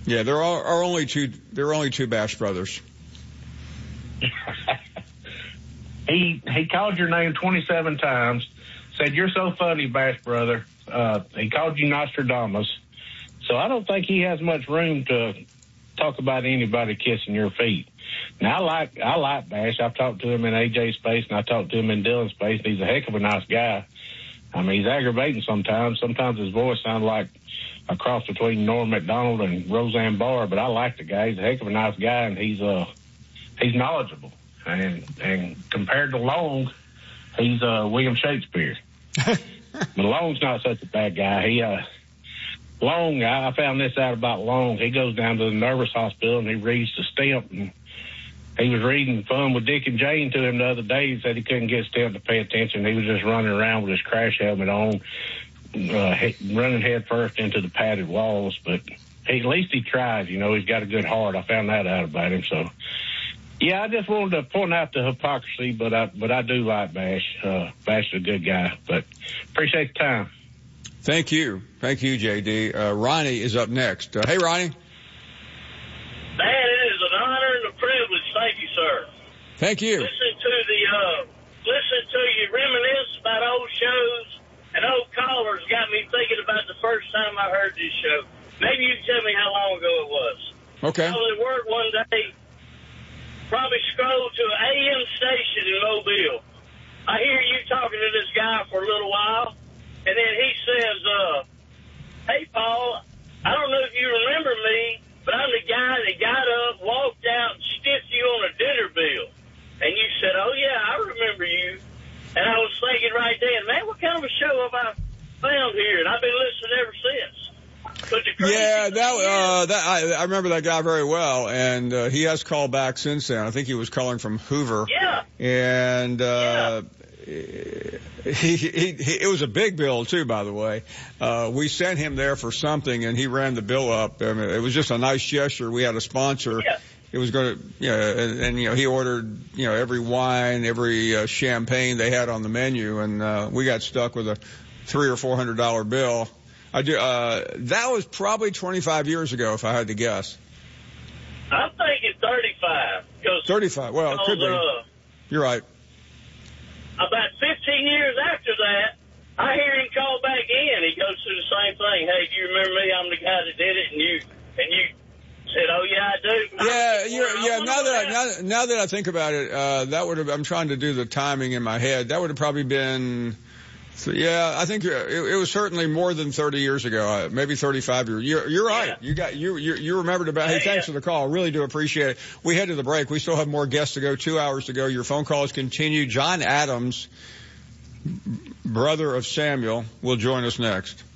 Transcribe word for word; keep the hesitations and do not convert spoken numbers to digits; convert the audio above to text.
Yeah, there are, are only two. There are only two Bash brothers. he he called your name twenty-seven times. Said you're so funny, Bash brother. Uh, he called you Nostradamus. So I don't think he has much room to talk about anybody kissing your feet. Now I like I like Bash. I've talked to him in A J's space and I talked to him in Dylan's space. And he's a heck of a nice guy. I mean, he's aggravating sometimes. Sometimes his voice sounds like a cross between Norm Macdonald and Roseanne Barr, but I like the guy. He's a heck of a nice guy, and he's uh he's knowledgeable. And and compared to Long, he's uh William Shakespeare. But Long's not such a bad guy. He uh Long, I found this out about Long. He goes down to the nervous hospital and he reads the stamp. And he was reading Fun with Dick and Jane to him the other day. He said he couldn't get Stamp to pay attention. He was just running around with his crash helmet on, uh, running head first into the padded walls. But he, at least he tried. You know, he's got a good heart. I found that out about him. So, yeah, I just wanted to point out the hypocrisy, but I but I do like Bash. Uh, Bash is a good guy. But appreciate the time. Thank you. Thank you, J D. Uh, Ronnie is up next. Uh, hey, Ronnie. Man, it is an honor and a privilege. Thank you, sir. Thank you. Listen to the, uh, listen to you reminisce about old shows and old callers got me thinking about the first time I heard this show. Maybe you can tell me how long ago it was. Okay. I was at work one day, probably scrolled to an A M station in Mobile. I hear you talking to this guy for a little while, and then he says, uh, hey, Paul, I don't know if you remember me, but I'm the guy that got up, walked out, and stiffed you on a dinner bill. And you said, oh, yeah, I remember you. And I was thinking right then, man, what kind of a show have I found here? And I've been listening ever since. But the yeah, that, uh, that I, I remember that guy very well, and uh, he has called back since then. I think he was calling from Hoover. Yeah. And uh, yeah. He, he, he, it was a big bill too, by the way. Uh, we sent him there for something and he ran the bill up. I mean, it was just a nice gesture. We had a sponsor. Yeah. It was going to, you know, and, and, you know, he ordered, you know, every wine, every uh, champagne they had on the menu, and uh, we got stuck with a three or four hundred dollar bill. I do, uh, that was probably twenty-five years ago, if I had to guess. I'm thinking thirty-five. thirty-five. Well, it could be. Uh, You're right. About fifteen years after that, I hear him call back in. He goes through the same thing. Hey, do you remember me? I'm the guy that did it, and you and you said, "Oh yeah, I do." Yeah, you're, yeah. Now that I, now, now that I think about it, uh, that would have. I'm trying to do the timing in my head. That would have probably been. So, yeah, I think it, it was certainly more than thirty years ago. Uh, maybe thirty-five years. You're, you're right. Yeah. You got you you you remembered about. Hey, thanks yeah. for the call. I really do appreciate it. We head to the break. We still have more guests to go. Two hours to go. Your phone calls continue. John Adams, brother of Samuel, will join us next.